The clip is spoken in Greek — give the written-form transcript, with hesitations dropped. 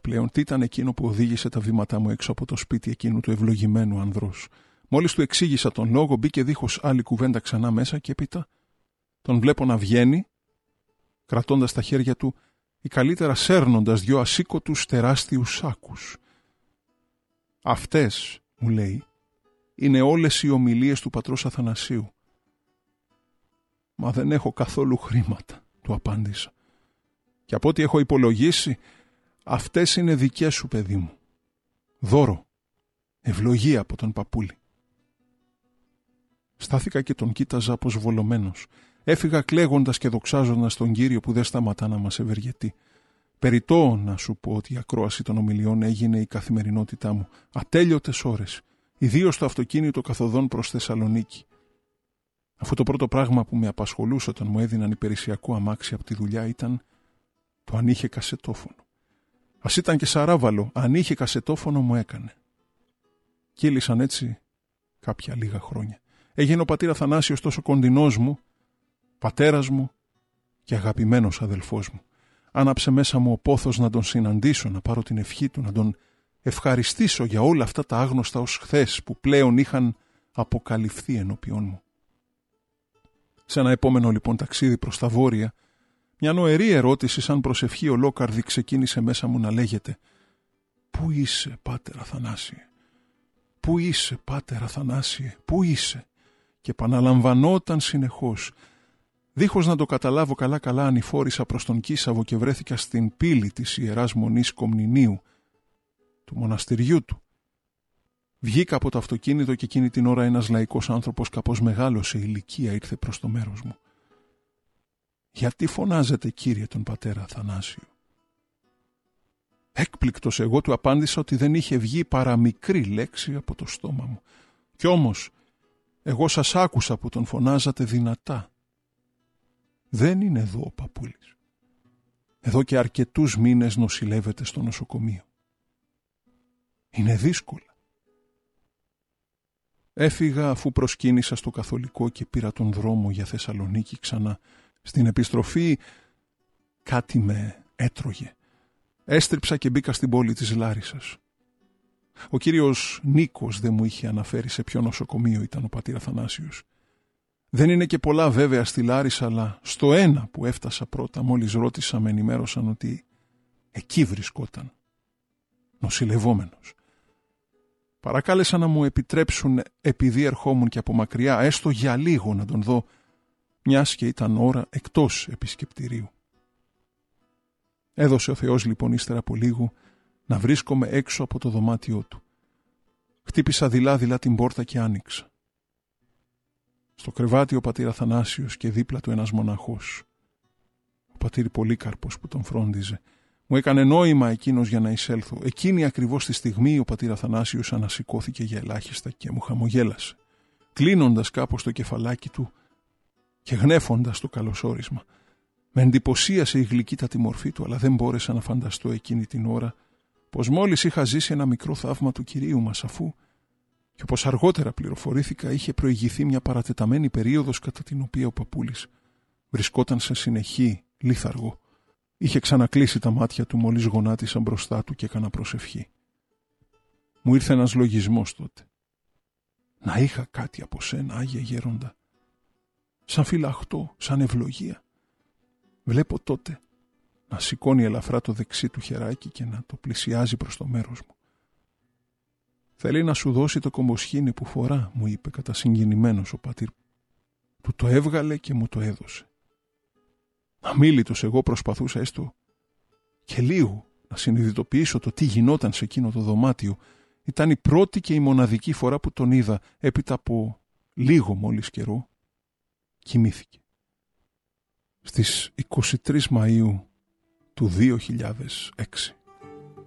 πλέον τι ήταν εκείνο που οδήγησε τα βήματά μου έξω από το σπίτι εκείνου του ευλογημένου ανδρός. Μόλις του εξήγησα τον λόγο, μπήκε δίχως άλλη κουβέντα ξανά μέσα και έπειτα τον βλέπω να βγαίνει, κρατώντας στα χέρια του ή καλύτερα σέρνοντας 2 ασήκωτους τεράστιους σάκους. «Αυτές», μου λέει, «είναι όλες οι ομιλίες του πατρός Αθανασίου». «Μα δεν έχω καθόλου χρήματα», του απάντησα. «Και από ό,τι έχω υπολογίσει, αυτές είναι δικές σου, παιδί μου. Δώρο, ευλογία από τον παππούλη». Στάθηκα και τον κοίταζα αποσβολωμένος. Έφυγα κλαίγοντας και δοξάζοντας τον Κύριο που δεν σταματά να μας ευεργετεί. Περιττό να σου πω ότι η ακρόαση των ομιλιών έγινε η καθημερινότητά μου. Ατέλειωτες ώρες, ιδίως στο αυτοκίνητο καθοδόν προς Θεσσαλονίκη. Αφού το πρώτο πράγμα που με απασχολούσε όταν μου έδιναν υπηρεσιακό αμάξι από τη δουλειά ήταν το αν είχε κασετόφωνο. Ας ήταν και σαράβαλο, αν είχε κασετόφωνο μου έκανε. Κύλησαν έτσι κάποια λίγα χρόνια. Έγινε ο πατήρ Αθανάσιος τόσο κοντινός μου, πατέρας μου και αγαπημένος αδελφός μου. Άναψε μέσα μου ο πόθος να τον συναντήσω, να πάρω την ευχή του, να τον ευχαριστήσω για όλα αυτά τα άγνωστα ως χθες που πλέον είχαν αποκαλυφθεί ενώπιόν μου. Σε ένα επόμενο λοιπόν ταξίδι προς τα βόρεια, μια νοερή ερώτηση σαν προσευχή ολόκαρδη ξεκίνησε μέσα μου να λέγεται «Πού είσαι, Πάτερ Αθανάσιε, πού είσαι, Πάτερ Αθανάσιε, πού είσαι?» και επαναλαμβανόταν συνεχώς. Δίχως να το καταλάβω καλά ανηφόρησα προς τον Κίσαβο και βρέθηκα στην πύλη της Ιεράς Μονής Κομνηνίου, του μοναστηριού του. Βγήκα από το αυτοκίνητο και εκείνη την ώρα ένας λαϊκός άνθρωπος κάπως μεγάλος σε ηλικία ήρθε προς το μέρος μου. «Γιατί φωνάζετε, κύριε, τον πατέρα Αθανάσιο?» Έκπληκτος εγώ του απάντησα ότι δεν είχε βγει παρά μικρή λέξη από το στόμα μου. «Κι όμως, εγώ σας άκουσα που τον φωνάζατε δυνατά». «Δεν είναι εδώ ο παππούλης. Εδώ και αρκετούς μήνες νοσηλεύεται στο νοσοκομείο. Είναι δύσκολα». Έφυγα αφού προσκύνησα στο καθολικό και πήρα τον δρόμο για Θεσσαλονίκη ξανά. Στην επιστροφή κάτι με έτρωγε. Έστριψα και μπήκα στην πόλη της Λάρισσας. Ο κύριος Νίκος δεν μου είχε αναφέρει σε ποιο νοσοκομείο ήταν ο πατήρ Αθανάσιος. Δεν είναι και πολλά βέβαια στη Λάρισσα, αλλά στο ένα που έφτασα πρώτα, μόλις ρώτησα, με ενημέρωσαν ότι εκεί βρισκόταν, νοσηλευόμενος. Παρακάλεσα να μου επιτρέψουν, επειδή ερχόμουν και από μακριά, έστω για λίγο να τον δω, μιας και ήταν ώρα εκτός επισκεπτηρίου. Έδωσε ο Θεός λοιπόν ύστερα από λίγο να βρίσκομαι έξω από το δωμάτιό του. Χτύπησα δειλά-δειλά την πόρτα και άνοιξα. Στο κρεβάτι ο πατήρ Αθανάσιος και δίπλα του ένας μοναχός. Ο πατήρ Πολύκαρπος που τον φρόντιζε. Μου έκανε νόημα εκείνος για να εισέλθω. Εκείνη ακριβώς τη στιγμή ο πατήρ Αθανάσιος ανασηκώθηκε για ελάχιστα και μου χαμογέλασε, κλείνοντας κάπως το κεφαλάκι του και γνέφοντας το καλωσόρισμα. Με εντυπωσίασε η γλυκύτατη μορφή του, αλλά δεν μπόρεσα να φανταστώ εκείνη την ώρα πως μόλις είχα ζήσει ένα μικρό θαύμα του Κυρίου μας, αφού, και όπως αργότερα πληροφορήθηκα, είχε προηγηθεί μια παρατεταμένη περίοδος κατά την οποία ο παππούλης βρισκόταν σε συνεχή λίθαργο. Είχε ξανακλείσει τα μάτια του μόλις γονάτισα μπροστά του και έκανα προσευχή. Μου ήρθε ένας λογισμός τότε. Να είχα κάτι από σένα, Άγιε Γέροντα, σαν φυλαχτό, σαν ευλογία. Βλέπω τότε να σηκώνει ελαφρά το δεξί του χεράκι και να το πλησιάζει προς το μέρος μου. «Θέλει να σου δώσει το κομποσχήνι που φορά», μου είπε κατασυγκινημένος ο πατήρ. Του το έβγαλε και μου το έδωσε. Αμίλητος εγώ προσπαθούσα έστω και λίγο να συνειδητοποιήσω το τι γινόταν σε εκείνο το δωμάτιο. Ήταν η πρώτη και η μοναδική φορά που τον είδα. Έπειτα από λίγο μόλις καιρό κοιμήθηκε. Στις 23 Μαΐου του 2006.